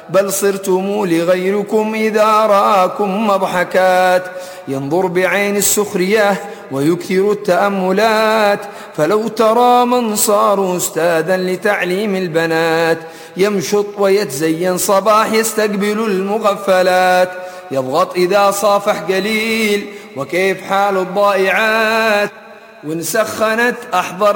بل صرتم لغيركم إذا راكم مضحكات. ينظر بعين السخرية ويكثر التأملات، فلو ترى من صار أستاذا لتعليم البنات، يمشط ويتزين صباح يستقبل المغفلات، يضغط إذا صافح قليل وكيف حال الضائعات، وإن سخنت أحضر